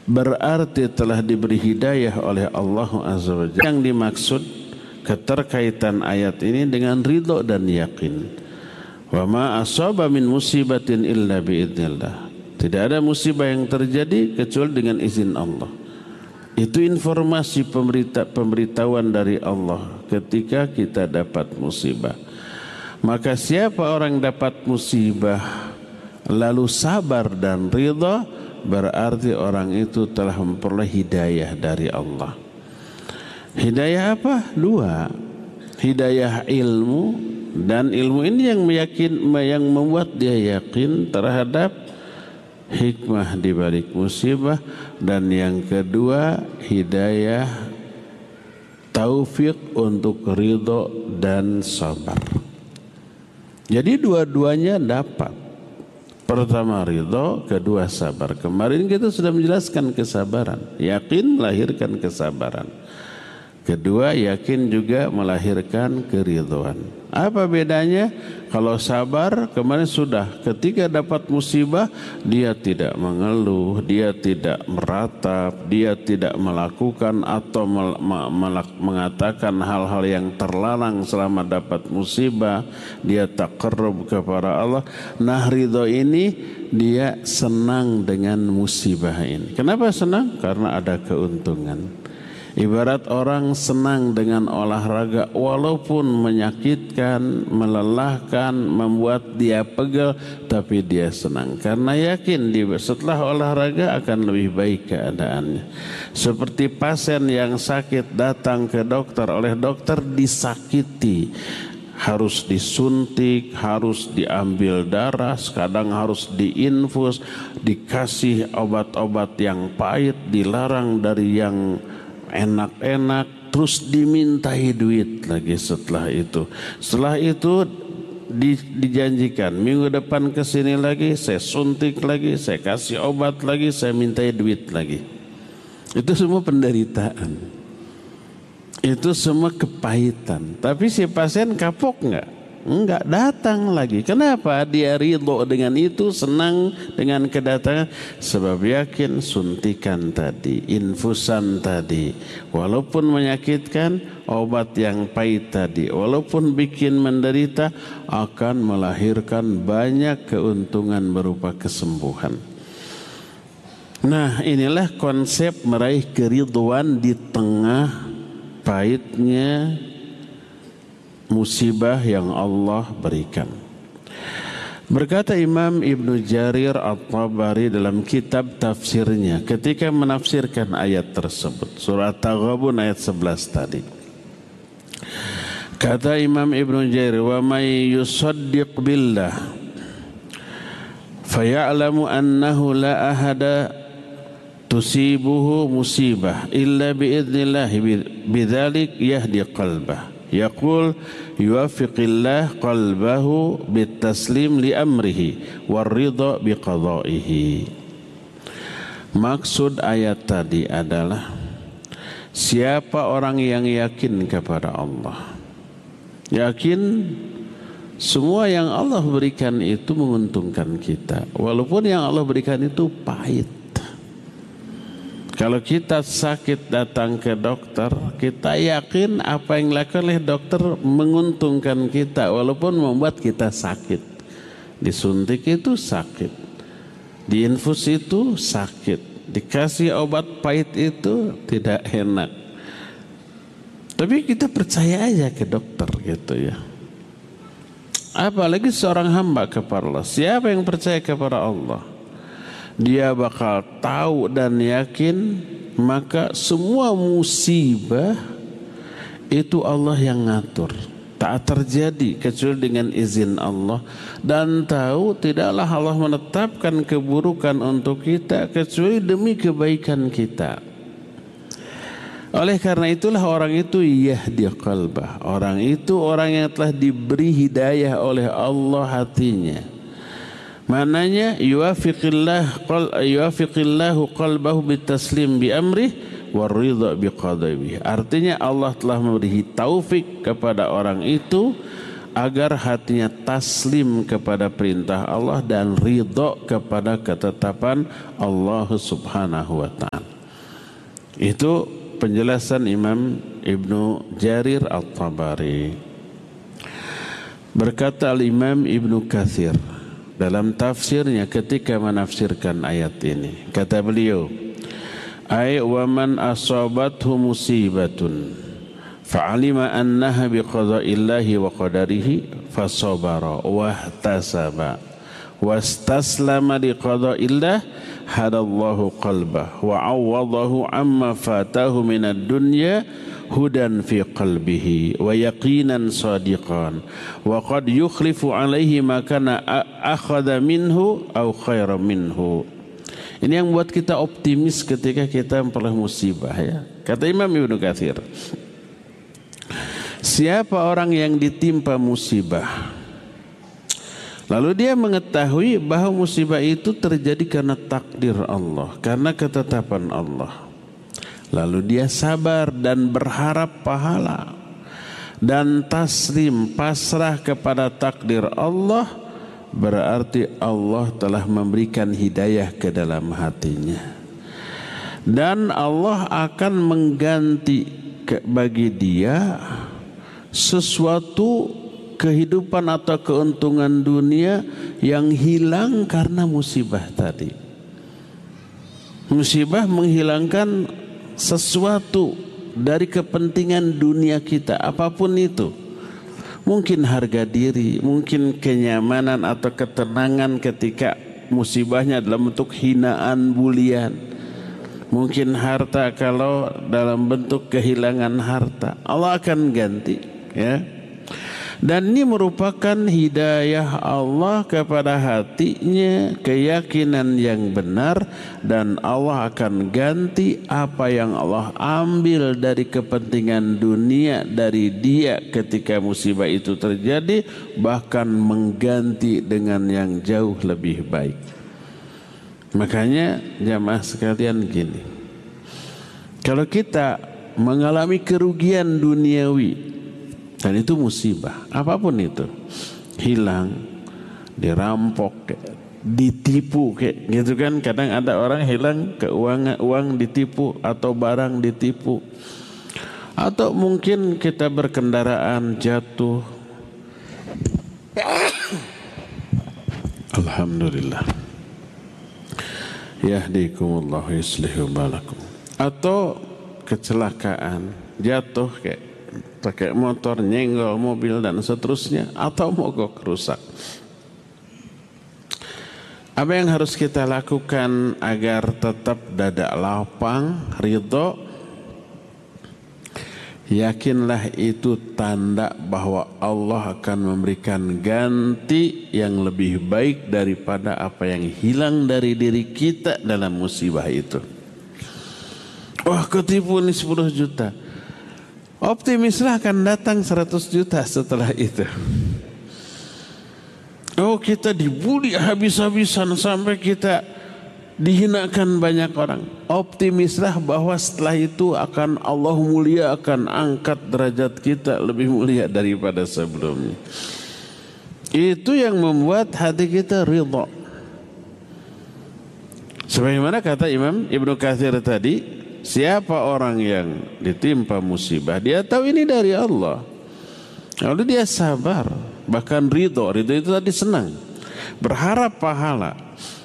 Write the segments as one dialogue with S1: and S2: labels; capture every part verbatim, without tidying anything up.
S1: berarti telah diberi hidayah oleh Allah Azza wa Jalla. Yang dimaksud keterkaitan ayat ini dengan ridho dan yakin. Wa ma asaba min musibatin illa biidznillah. Tidak ada musibah yang terjadi kecuali dengan izin Allah. Itu informasi pemberita, pemberitahuan dari Allah ketika kita dapat musibah. Maka siapa orang dapat musibah lalu sabar dan ridha, berarti orang itu telah memperoleh hidayah dari Allah. Hidayah apa? Dua. Hidayah ilmu, dan ilmu ini yang meyakin, yang membuat dia yakin terhadap hikmah di balik musibah. Dan yang kedua, hidayah taufik untuk ridho dan sabar. Jadi dua-duanya dapat. Pertama ridho, kedua sabar. Kemarin kita sudah menjelaskan kesabaran. Yakin melahirkan kesabaran. Kedua, yakin juga melahirkan keridhoan. Apa bedanya? Kalau sabar, kemarin sudah, ketika dapat musibah, dia tidak mengeluh, dia tidak meratap, dia tidak melakukan atau mel- mel- mengatakan hal-hal yang terlarang selama dapat musibah. Dia taqarrub kepada Allah. Nah, ridho ini dia senang dengan musibah ini. Kenapa senang? Karena ada keuntungan. Ibarat orang senang dengan olahraga walaupun menyakitkan, melelahkan, membuat dia pegel, tapi dia senang karena yakin dia setelah olahraga akan lebih baik keadaannya. Seperti pasien yang sakit datang ke dokter, oleh dokter disakiti, harus disuntik, harus diambil darah, kadang harus diinfus, dikasih obat-obat yang pahit, dilarang dari yang enak-enak, terus dimintai duit lagi setelah itu. Setelah itu di, dijanjikan minggu depan kesini lagi, saya suntik lagi, saya kasih obat lagi, saya mintai duit lagi. Itu semua penderitaan, itu semua kepahitan. Tapi si pasien kapok nggak? Enggak, datang lagi. Kenapa? Dia ridho dengan itu, senang dengan kedatangan. Sebab yakin suntikan tadi, infusan tadi, walaupun menyakitkan, obat yang pahit tadi, walaupun bikin menderita, akan melahirkan banyak keuntungan berupa kesembuhan. Nah, inilah konsep meraih keridhoan di tengah pahitnya musibah yang Allah berikan. Berkata Imam Ibnu Jarir At-Tabari dalam kitab tafsirnya ketika menafsirkan ayat tersebut, surah Taghabun ayat sebelas tadi. Kata Imam Ibnu Jarir, wa may yusaddiq billah faya'lamu annahu la ahada tusibuhu musibah illa biidznillah bidzalik yahdi qalbah. Yaqul yuwafiqillah qalbahu bitaslim li amrihi waridha biqadaihi. Maksud ayat tadi adalah siapa orang yang yakin kepada Allah, yakin semua yang Allah berikan itu menguntungkan kita, walaupun yang Allah berikan itu pahit. Kalau kita sakit datang ke dokter, kita yakin apa yang dilakukan oleh dokter menguntungkan kita walaupun membuat kita sakit. Disuntik itu sakit, diinfus itu sakit, dikasih obat pahit itu tidak enak. Tapi kita percaya aja ke dokter gitu ya. Apalagi seorang hamba kepada Allah. Siapa yang percaya kepada Allah, dia bakal tahu dan yakin maka semua musibah itu Allah yang ngatur, tak terjadi kecuali dengan izin Allah. Dan tahu tidaklah Allah menetapkan keburukan untuk kita kecuali demi kebaikan kita. Oleh karena itulah orang itu yahdi qalbah, orang itu orang yang telah diberi hidayah oleh Allah hatinya. Mananya yuwafiqillah qal yuwafiqillahu qalbahu bitaslim bi amrih waridha biqadaihi. Artinya Allah telah memberi taufik kepada orang itu agar hatinya taslim kepada perintah Allah dan ridho kepada ketetapan Allah Subhanahu wa taala. Itu penjelasan Imam Ibnu Jarir At-Tabari. Berkata Al-Imam Ibnu Katsir dalam tafsirnya ketika menafsirkan ayat ini, kata beliau, ay wa man asabathu musibatun fa'alima annaha biqada'illahi wa qadarihi fasabara wahtasaba wastaslama liqada'illah hadallahu qalbah wa 'awwadahu amma fatahu minad dunya hudan fi qalbihi wa yaqinan sadiqan wa qad yukhlifu 'alaihi ma kana akhadha minhu aw khairan minhu. Ini yang buat kita optimis ketika kita memperoleh musibah, ya. Kata Imam Ibnu Katsir, siapa orang yang ditimpa musibah lalu dia mengetahui bahwa musibah itu terjadi karena takdir Allah, karena ketetapan Allah, lalu dia sabar dan berharap pahala dan taslim pasrah kepada takdir Allah, berarti Allah telah memberikan hidayah ke dalam hatinya dan Allah akan mengganti bagi dia sesuatu kehidupan atau keuntungan dunia yang hilang karena musibah tadi. Musibah menghilangkan sesuatu dari kepentingan dunia kita, apapun itu. Mungkin harga diri, mungkin kenyamanan atau ketenangan ketika musibahnya dalam bentuk hinaan, bulian. Mungkin harta kalau dalam bentuk kehilangan harta. Allah akan ganti, ya. Dan ini merupakan hidayah Allah kepada hatinya, keyakinan yang benar, dan Allah akan ganti apa yang Allah ambil dari kepentingan dunia dari dia ketika musibah itu terjadi, bahkan mengganti dengan yang jauh lebih baik. Makanya jamaah sekalian gini, kalau kita mengalami kerugian duniawi, dan itu musibah, apapun itu, hilang, dirampok, ditipu, kayak gitu kan. Kadang ada orang hilang keuangan, uang ditipu atau barang ditipu, atau mungkin kita berkendaraan jatuh. Alhamdulillah. Yahdikumullah yuslihu balakum. Atau kecelakaan, jatuh kayak pakai motor, nyenggol mobil dan seterusnya, atau mogok rusak. Apa yang harus kita lakukan agar tetap dada lapang, ridho? Yakinlah itu tanda bahwa Allah akan memberikan ganti yang lebih baik daripada apa yang hilang dari diri kita dalam musibah itu. Wah, ketipu ini sepuluh juta. Optimislah akan datang seratus juta setelah itu. Oh, kita dibully habis-habisan sampai kita dihinakan banyak orang. Optimislah bahwa setelah itu akan Allah mulia, akan angkat derajat kita lebih mulia daripada sebelumnya. Itu yang membuat hati kita ridha. Sebagaimana kata Imam Ibnu Katsir tadi, siapa orang yang ditimpa musibah, dia tahu ini dari Allah, lalu dia sabar, bahkan ridho. Ridho itu tadi senang, berharap pahala,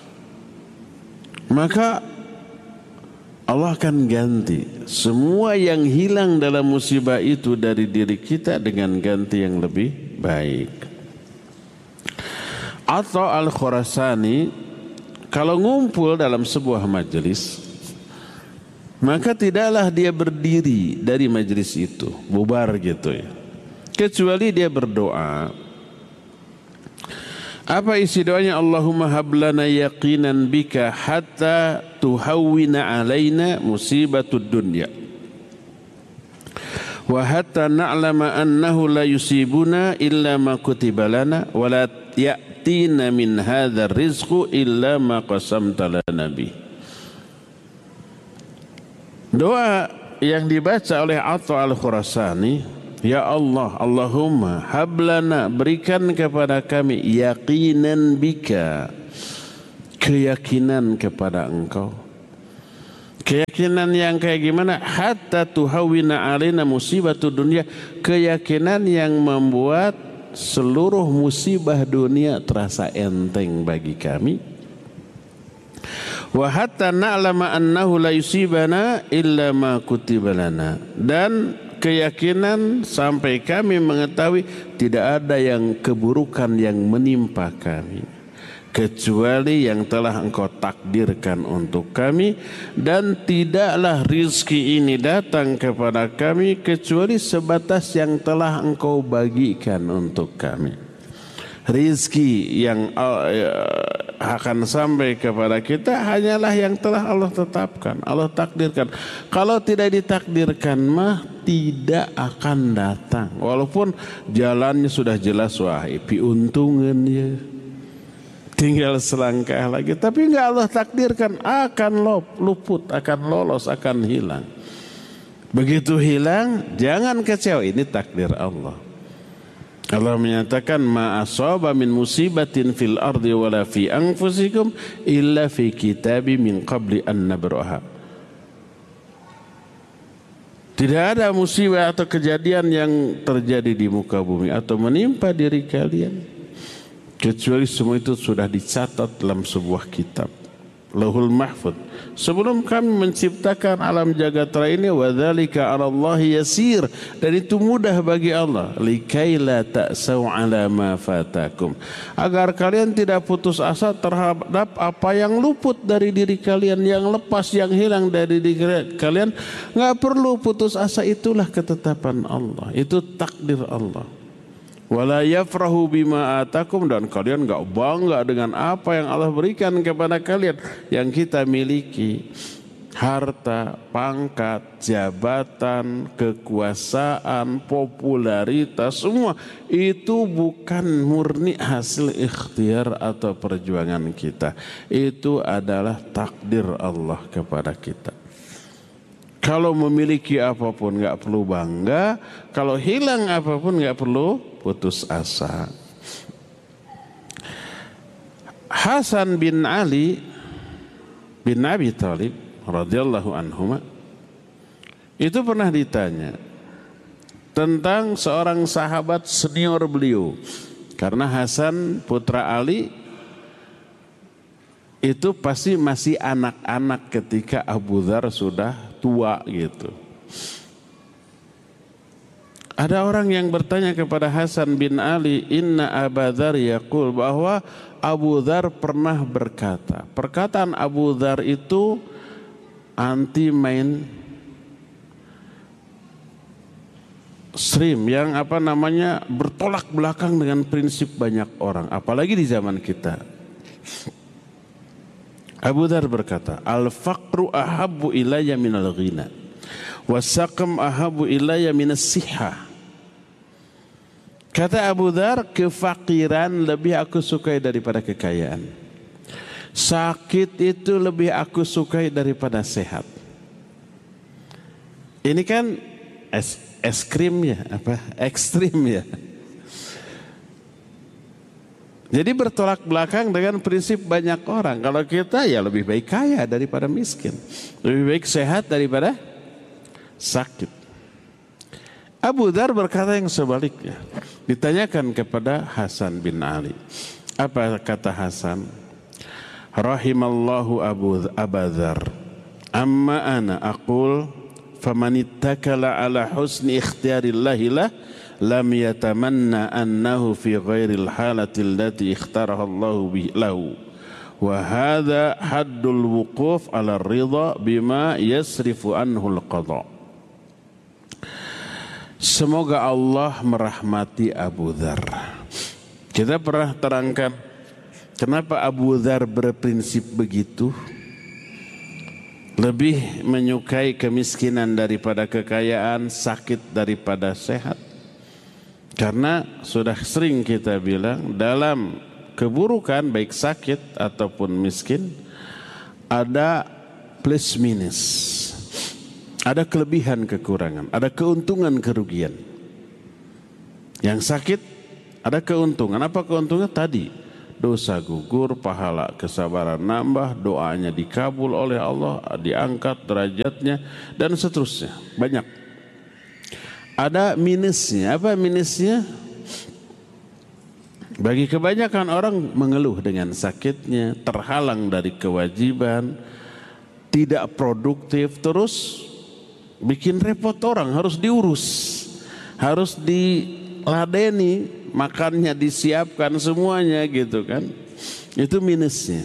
S1: maka Allah akan ganti semua yang hilang dalam musibah itu dari diri kita dengan ganti yang lebih baik. Atau Al-Khurasani kalau ngumpul dalam sebuah majelis, maka tidaklah dia berdiri dari majelis itu, bubar gitu ya, kecuali dia berdoa. Apa isi doanya? Allahumma hablana yaqinan bika hatta tuhawwina alaina musibatud dunya wa hatta na'lama annahu la yusibuna illa ma kutiba lana wa la ya'tina min hadzal rizqu illa ma qasamta lana bi. Doa yang dibaca oleh Atha Al-Khurasani Ya Allah, Allahumma hablana, berikan kepada kami yaqinan bika, keyakinan kepada Engkau. Keyakinan yang kayak gimana? Hatta tuhawwina alaina musibatu dunia, keyakinan yang membuat seluruh musibah dunia terasa enteng bagi kami. Wa hatta na'lama annahu la yusibana illa ma kutiba lana, dan keyakinan sampai kami mengetahui tidak ada yang keburukan yang menimpa kami kecuali yang telah Engkau takdirkan untuk kami, dan tidaklah rizki ini datang kepada kami kecuali sebatas yang telah Engkau bagikan untuk kami. Rizki yang akan sampai kepada kita hanyalah yang telah Allah tetapkan, Allah takdirkan. Kalau tidak ditakdirkan mah tidak akan datang. Walaupun jalannya sudah jelas, wah piuntungan ya, tinggal selangkah lagi, tapi enggak Allah takdirkan, akan luput, akan lolos, akan hilang. Begitu hilang, jangan kecewa, ini takdir Allah. Allah menyatakan ma asaba min musibatin fil ardi wala fi anfusikum illa fi kitabi min qabli an nabraha. Tidak ada musibah atau kejadian yang terjadi di muka bumi atau menimpa diri kalian kecuali semua itu sudah dicatat dalam sebuah kitab, Lauhul Mahfuz, sebelum kami menciptakan alam jagat raya ini. Wa dzalika 'alallahi yasir, dan itu mudah bagi Allah. Likaila ta'sau 'ala ma fatakum, agar kalian tidak putus asa terhadap apa yang luput dari diri kalian, yang lepas, yang hilang dari diri kalian. Enggak perlu putus asa, itulah ketetapan Allah, itu takdir Allah. Wala yafrahu bima atakum, dan kalian enggak bangga dengan apa yang Allah berikan kepada kalian yang kita miliki. Harta, pangkat, jabatan, kekuasaan, popularitas, semua itu bukan murni hasil ikhtiar atau perjuangan kita. Itu adalah takdir Allah kepada kita. Kalau memiliki apapun enggak perlu bangga, kalau hilang apapun enggak perlu putus asa. Hasan bin Ali bin Abi Thalib radhiyallahu anhuma itu pernah ditanya tentang seorang sahabat senior beliau, karena Hasan putra Ali itu pasti masih anak-anak ketika Abu Dzar sudah tua gitu. Ada orang yang bertanya kepada Hasan bin Ali, inna Abu Dzar yaqul, bahwa Abu Dzar pernah berkata. Perkataan Abu Dzar itu anti main stream, yang apa namanya bertolak belakang dengan prinsip banyak orang, apalagi di zaman kita. Abu Dzar berkata, al-faqru ahabbu ilayya minal ghina wasaqam ahabbu ilayya minas sihah. Kata Abu Dzar, kefakiran lebih aku sukai daripada kekayaan. Sakit itu lebih aku sukai daripada sehat. Ini kan es, es krim ya, apa ekstrim ya. Jadi bertolak belakang dengan prinsip banyak orang. Kalau kita ya lebih baik kaya daripada miskin, lebih baik sehat daripada sakit. Abu Dzar berkata yang sebaliknya. Ditanyakan kepada Hasan bin Ali. Apa kata Hasan? Rahimallahu Abu Dzar. Amma ana aqul famanittakala ala husni ikhtiyarillahi lah lam yatamanna annahu fi ghairil halati allati ikhtaraha Allahu bihi lahu. Wa hadha haddul wuquf ala ridha bima yasrifu anhu al-qadha. Semoga Allah merahmati Abu Dzar. Kita pernah terangkan kenapa Abu Dzar berprinsip begitu, lebih menyukai kemiskinan daripada kekayaan, sakit daripada sehat. Karena sudah sering kita bilang, dalam keburukan baik sakit ataupun miskin ada plus minus. Ada kelebihan kekurangan, ada keuntungan kerugian. Yang sakit ada keuntungan. Apa keuntungan tadi? Dosa gugur, pahala kesabaran nambah, doanya dikabul oleh Allah, diangkat derajatnya, dan seterusnya. Banyak. Ada minusnya. Apa minusnya? Bagi kebanyakan orang mengeluh dengan sakitnya, terhalang dari kewajiban, tidak produktif, terus bikin repot orang, harus diurus, harus diladeni, makannya disiapkan semuanya gitu kan. Itu minusnya.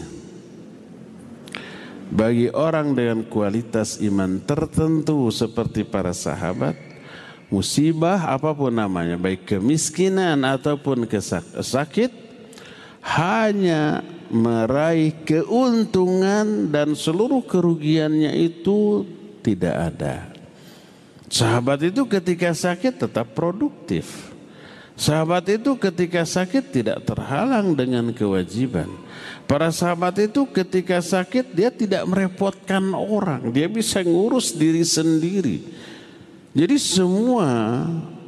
S1: Bagi orang dengan kualitas iman tertentu seperti para sahabat, musibah apapun namanya, baik kemiskinan ataupun sakit, hanya meraih keuntungan dan seluruh kerugiannya itu tidak ada. Sahabat itu ketika sakit tetap produktif. Sahabat itu ketika sakit tidak terhalang dengan kewajiban. Para sahabat itu ketika sakit dia tidak merepotkan orang, dia bisa ngurus diri sendiri. Jadi semua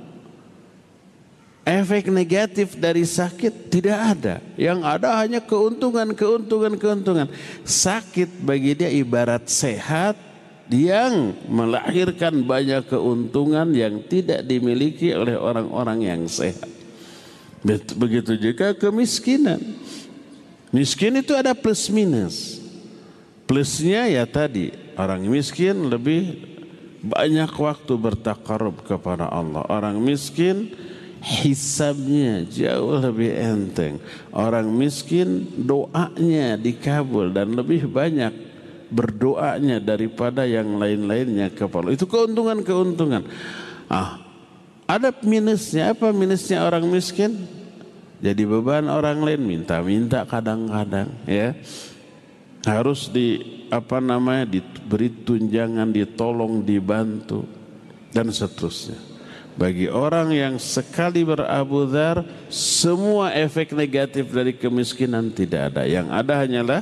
S1: efek negatif dari sakit tidak ada. Yang ada hanya keuntungan, keuntungan, keuntungan. Sakit bagi dia ibarat sehat yang melahirkan banyak keuntungan yang tidak dimiliki oleh orang-orang yang sehat. Begitu juga kemiskinan. Miskin itu ada plus minus. Plusnya ya tadi, orang miskin lebih banyak waktu bertakarub kepada Allah. Orang miskin hisabnya jauh lebih enteng. Orang miskin doanya dikabul dan lebih banyak berdoanya daripada yang lain-lainnya kepada Allah. Itu keuntungan-keuntungan. Ah, ada minusnya. Apa minusnya orang miskin? Jadi beban orang lain, minta-minta kadang-kadang ya. Harus di apa namanya diberi tunjangan, ditolong, dibantu dan seterusnya. Bagi orang yang sekali berabu dzar, semua efek negatif dari kemiskinan tidak ada. Yang ada hanyalah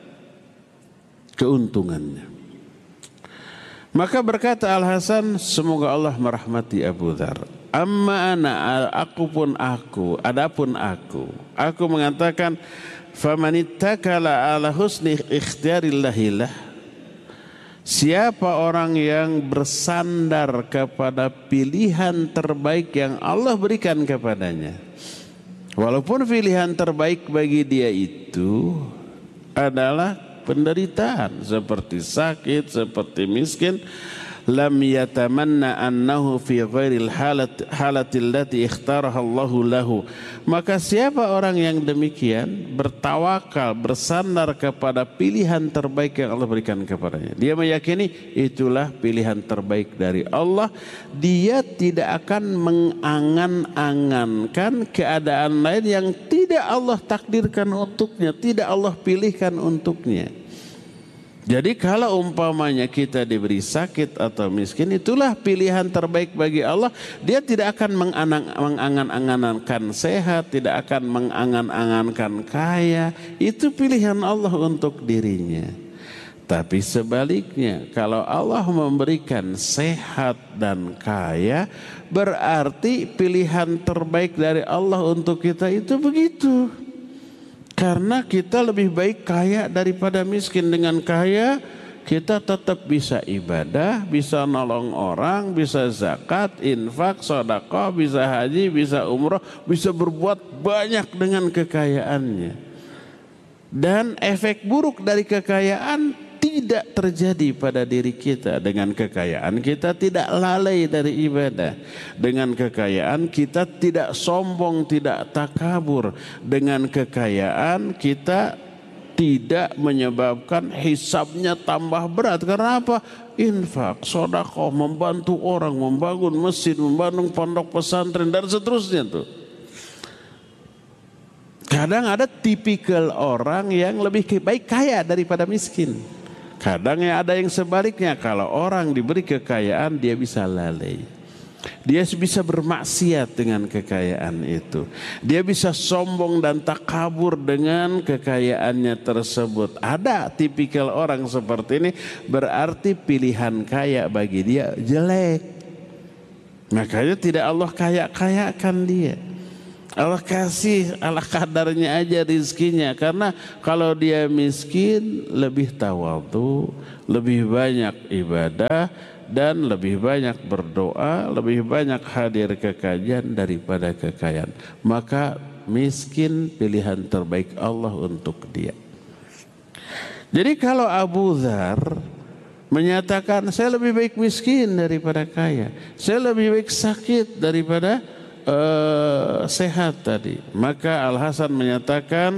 S1: keuntungannya. Maka berkata Al-Hasan, semoga Allah merahmati Abu Dzar. Amma ana, aku pun aku, adapun aku, aku mengatakan, famanittakala ala husni ikhtiyarillahilah, siapa orang yang bersandar kepada pilihan terbaik yang Allah berikan kepadanya, walaupun pilihan terbaik bagi dia itu adalah penderitaan seperti sakit, seperti miskin, lam yatamanna annahu fi ghairil halat halatil lati ikhtaraha Allahu lahu. Maka siapa orang yang demikian bertawakal, bersandar kepada pilihan terbaik yang Allah berikan kepadanya, dia meyakini itulah pilihan terbaik dari Allah, dia tidak akan mengangan-angankan keadaan lain yang tidak Allah takdirkan untuknya, tidak Allah pilihkan untuknya. Jadi kalau umpamanya kita diberi sakit atau miskin, itulah pilihan terbaik bagi Allah. Dia tidak akan mengangan-angankan sehat, tidak akan mengangan-angankan kaya. Itu pilihan Allah untuk dirinya. Tapi sebaliknya, kalau Allah memberikan sehat dan kaya, berarti pilihan terbaik dari Allah untuk kita itu begitu. Karena kita lebih baik kaya daripada miskin. Dengan kaya kita tetap bisa ibadah, bisa nolong orang, bisa zakat, infak, sedekah, bisa haji, bisa umroh, bisa berbuat banyak dengan kekayaannya. Dan efek buruk dari kekayaan tidak terjadi pada diri kita. Dengan kekayaan kita tidak lalai dari ibadah. Dengan kekayaan kita tidak sombong, tidak takabur. Dengan kekayaan kita tidak menyebabkan hisabnya tambah berat. Karena apa? Infak, sedekah, membantu orang, membangun masjid, membangun pondok pesantren dan seterusnya tuh. Kadang ada tipikal orang yang lebih baik kaya daripada miskin. Kadang ya ada yang sebaliknya, kalau orang diberi kekayaan dia bisa lalai. Dia bisa bermaksiat dengan kekayaan itu. Dia bisa sombong dan takabur dengan kekayaannya tersebut. Ada tipikal orang seperti ini, berarti pilihan kaya bagi dia jelek. Makanya tidak Allah kaya-kayakan dia. Allah kasih ala kadarnya aja rizkinya. Karena kalau dia miskin lebih tawadhu, lebih banyak ibadah, dan lebih banyak berdoa, lebih banyak hadir ke kajian daripada kekayaan. Maka miskin pilihan terbaik Allah untuk dia. Jadi kalau Abu Dzar menyatakan saya lebih baik miskin daripada kaya, saya lebih baik sakit daripada uh, sehat tadi, maka Al Hasan menyatakan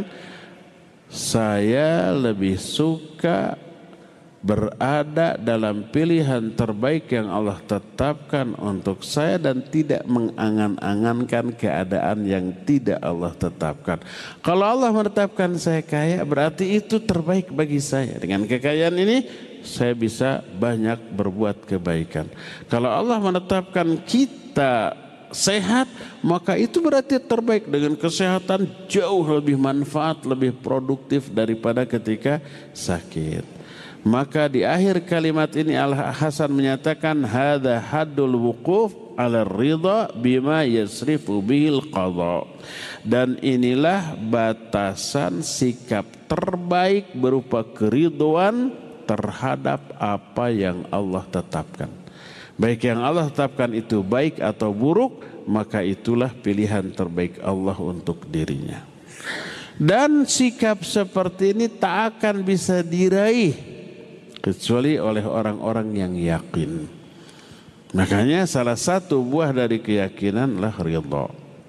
S1: saya lebih suka berada dalam pilihan terbaik yang Allah tetapkan untuk saya dan tidak mengangan-angankan keadaan yang tidak Allah tetapkan. Kalau Allah menetapkan saya kaya, berarti itu terbaik bagi saya. Dengan kekayaan ini saya bisa banyak berbuat kebaikan. Kalau Allah menetapkan kita sehat, maka itu berarti terbaik. Dengan kesehatan jauh lebih manfaat, lebih produktif daripada ketika sakit. Maka di akhir kalimat ini Al Hasan menyatakan hadza haddul wuquf ala ridha bima yasrifu bihil qadha. Dan inilah batasan sikap terbaik berupa keridhaan terhadap apa yang Allah tetapkan. Baik yang Allah tetapkan itu baik atau buruk, maka itulah pilihan terbaik Allah untuk dirinya. Dan sikap seperti ini tak akan bisa diraih kecuali oleh orang-orang yang yakin. Makanya salah satu buah dari keyakinan adalah ridha.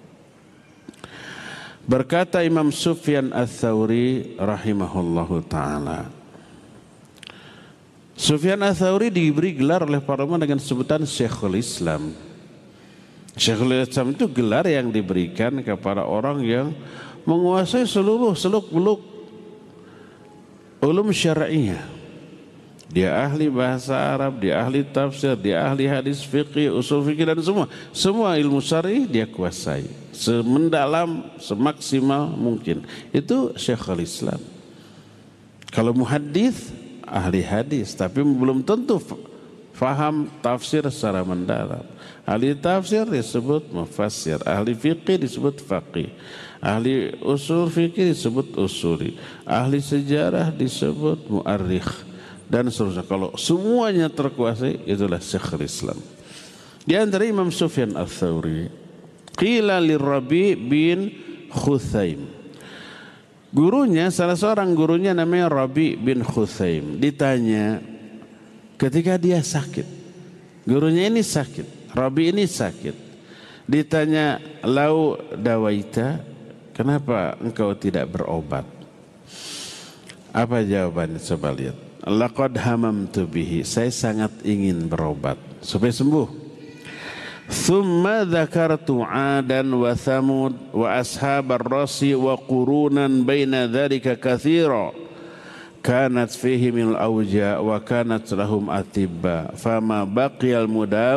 S1: Berkata Imam Sufyan Ats-Tsauri rahimahullahu taala. Sufyan Ats-Tsauri diberi gelar oleh para ulama dengan sebutan Syekhul Islam. Syekhul Islam itu gelar yang diberikan kepada orang yang menguasai seluruh seluk-beluk ulum syar'iyyah. Dia ahli bahasa Arab, dia ahli tafsir, dia ahli hadis fikih, usul fikih dan semua. Semua ilmu syar'i dia kuasai. Semendalam, semaksimal mungkin. Itu Syekhul Islam. Kalau muhaddits, ahli hadis. Tapi belum tentu faham tafsir secara mendalam. Ahli tafsir disebut mufassir. Ahli fikih disebut faqih. Ahli usul fikih disebut usuli. Ahli sejarah disebut mu'arrikh. Dan seterusnya. Kalau semuanya terkuasai, itulah Syekhul Islam. Di antara Imam Sufyan Ats-Tsauri, qila lirrabi bin Khuthaim. Gurunya, salah seorang gurunya namanya Rabi bin Khuthaim. Ditanya ketika dia sakit. Gurunya ini sakit. Rabi ini sakit. Ditanya, lau dawaita, kenapa engkau tidak berobat? Apa jawabannya? Coba lihat. Laqad hamamtu bihi, saya sangat ingin berobat supaya sembuh. Thumma dzakartu 'adan wa thamud wa ashabar rasi wa qurunan baina dzalika katsira kanat fihim al-awja wa kanat lahum atibba fama baqiyal mudaw